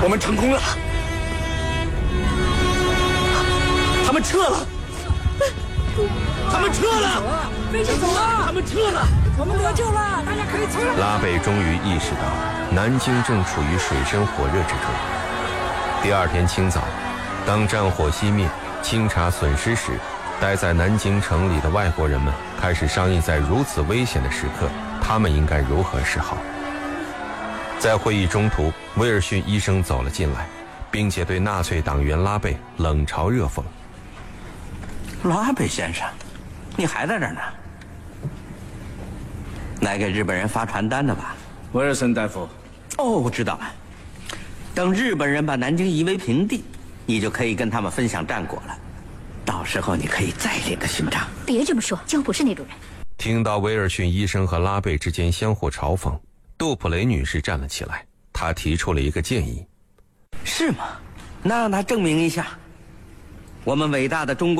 我们成功了，他们撤了，他们撤了， 飞机走了， 他们撤了， 我们得救了，大家可以出来。 拉贝终于意识到，南京正处于水深火热之中。第二天清早，当战火熄灭，清查损失时，待在南京城里的外国人们开始商议，在如此危险的时刻，他们应该如何是好。在会议中途，威尔逊医生走了进来，并且对纳粹党员拉贝冷嘲热讽。 拉贝先生，你还在这儿呢？来给日本人发传单的吧？ 威尔森大夫。 哦，我知道了。等日本人把南京夷为平地，你就可以跟他们分享战果了。到时候你可以再领个勋章。 别这么说，江不是那种人。 听到威尔逊医生和拉贝之间相互嘲讽，杜普雷女士站了起来，她提出了一个建议。 是吗？那让他证明一下，我们伟大的中国